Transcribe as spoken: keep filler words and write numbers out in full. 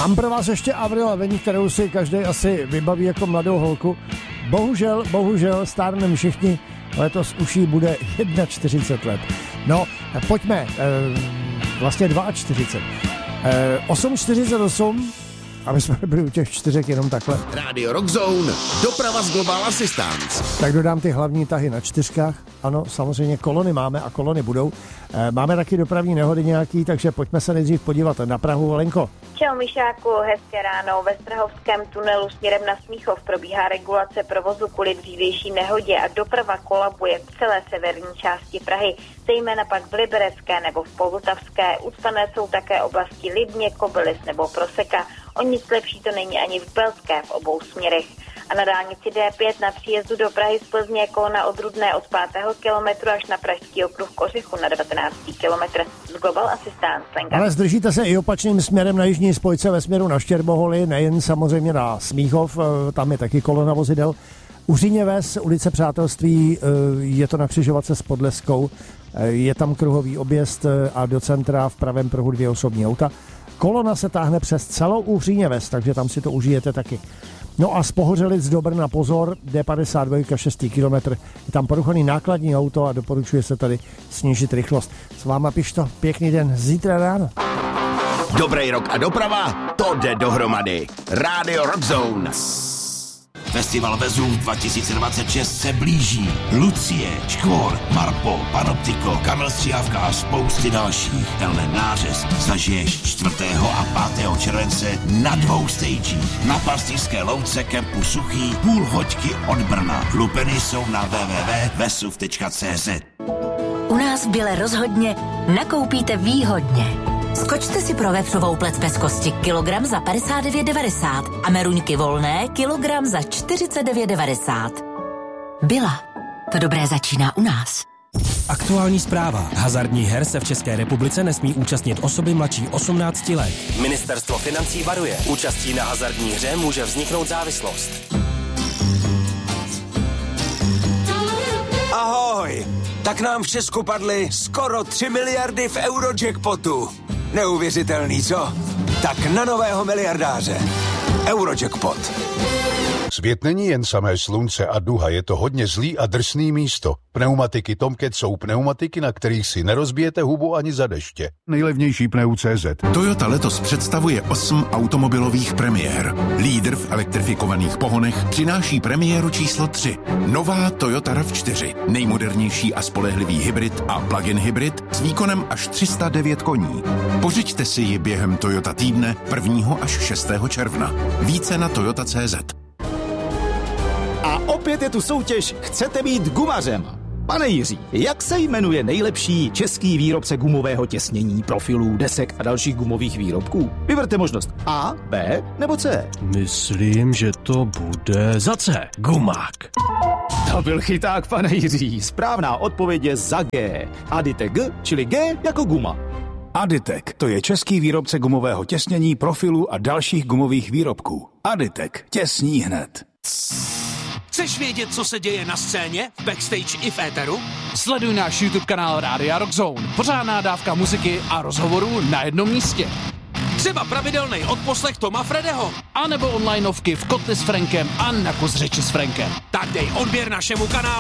Mám pro vás ještě Avril Lavigne, kterou si každý asi vybaví jako mladou holku. Bohužel, bohužel, stárneme všichni, letos už jí bude čtyřicet jedna let. No, pojďme, vlastně čtyřicet dva. osm čtyřicet osm, aby jsme byli u těch čtyřek jenom takhle. Radio Rockzone, doprava z Global Assistance. Tak dodám ty hlavní tahy na čtyřkách. Ano, samozřejmě kolony máme a kolony budou. Máme taky dopravní nehody nějaký, takže pojďme se nejdřív podívat na Prahu. Lenko. Čau Mišáku, hezké ráno. Ve Strahovském tunelu směrem na Smíchov probíhá regulace provozu kvůli dřívější nehodě a doprava kolabuje v celé severní části Prahy, zejména pak v Liberecké nebo v Poltavské. Ucpané jsou také oblasti Libně, Kobylis nebo Proseka. O nic lepší to není ani v Belské v obou směrech. A na dálnici D pět na příjezdu do Prahy z Plzně kolona od Rudné od pátého kilometru až na pražský okruh Kořichu na devatenáctý kilometr z Global Assistance. Ale zdržíte se i opačným směrem na jižní spojce ve směru na Štěrboholy, nejen samozřejmě na Smíchov, tam je taky kolona vozidel. U Říněves, ulice Přátelství, je to na křižovatce s Podleskou, je tam kruhový objezd a do centra v pravém pruhu dvě osobní auta. Kolona se táhne přes celou Uhříněves, takže tam si to užijete taky. No a z Pohořelic do Brna pozor, D padesát dva, šestý kilometr, je tam poruchaný nákladní auto a doporučuje se tady snížit rychlost. S váma Pišto, pěkný den, zítra ráno. Dobrý rok a doprava, to jde dohromady. Radio Rockzone. Festival Vezův dva tisíce dvacet šest se blíží. Lucie, Škvor, Marpo, Panoptiko, Kamil Stříhavka a spousty dalších. Tenhle nářez zažiješ čtvrtého a pátého července na dvou stagích. Na Pastýřské louce kempu Suchý, půl hoďky od Brna. Lupeny jsou na w w w tečka vesuv tečka c z. U nás v Běle rozhodně nakoupíte výhodně. Skočte si pro vepřovou plec bez kosti kilogram za padesát devět devadesát a meruňky volné kilogram za čtyřicet devět devadesát. Byla. To dobré začíná u nás. Aktuální zpráva. Hazardních her se v České republice nesmí účastnit osoby mladší osmnácti let. Ministerstvo financí varuje. Účastí na hazardní hře může vzniknout závislost. Ahoj! Tak nám v Česku padly skoro tři miliardy v Eurojackpotu. Neuvěřitelný, co? Tak na nového miliardáře. Eurojackpot. Svět není jen samé slunce a duha, je to hodně zlý a drsný místo. Pneumatiky Tomcat jsou pneumatiky, na kterých si nerozbijete hubu ani za deště. Nejlevnější pneu tečka cé zet. Toyota letos představuje osm automobilových premiér. Lídr v elektrifikovaných pohonech přináší premiéru číslo tři. Nová Toyota RAV čtyři. Nejmodernější a spolehlivý hybrid a plug-in hybrid s výkonem až tři sta devět koní. Pořiďte si ji během Toyota týdne prvního až šestého června. Více na toyota tečka cé zet. A opět je tu soutěž Chcete být gumařem? Pane Jiří, jak se jmenuje nejlepší český výrobce gumového těsnění, profilů, desek a dalších gumových výrobků? Vyberte možnost A, B nebo C. Myslím, že to bude za C. Gumák. To byl chyták, pane Jiří. Správná odpověď je za G. Aditec G, čili G jako guma. Aditec, to je český výrobce gumového těsnění, profilů a dalších gumových výrobků. Aditec, těsní hned. Chceš vědět, co se děje na scéně, v backstage i v éteru? Sleduj náš YouTube kanál Rádia Rockzone. Pořádná dávka muziky a rozhovorů na jednom místě. Třeba pravidelný odposlech Toma Fredeho. A nebo onlineovky v Kotli s Frankem a na kus řeči s Frankem. Tak dej odběr našemu kanálu